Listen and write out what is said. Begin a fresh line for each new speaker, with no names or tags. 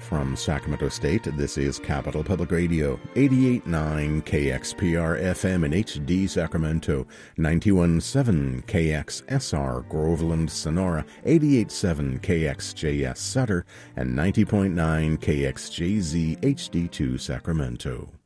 From Sacramento State, this is Capital Public Radio, 88.9 KXPR FM in HD Sacramento, 91.7 KXSR Groveland, Sonora, 88.7 KXJS Sutter, and 90.9 KXJZ HD2 Sacramento.